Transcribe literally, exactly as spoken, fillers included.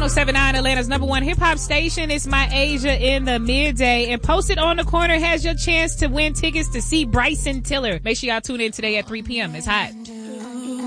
one oh seven point nine, Atlanta's number one hip-hop station. It's My Asia in the midday. And Posted on the Corner has your chance to win tickets to see Bryson Tiller. Make sure y'all tune in today at three p.m. It's hot.